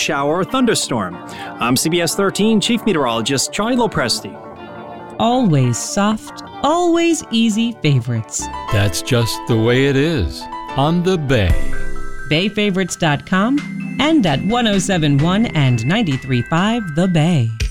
shower or thunderstorm. I'm CBS 13 Chief Meteorologist Charlie Lopresti. Always soft, always easy favorites. That's just the way it is on the Bay. BayFavorites.com and at 107.1 and 93.5 The Bay.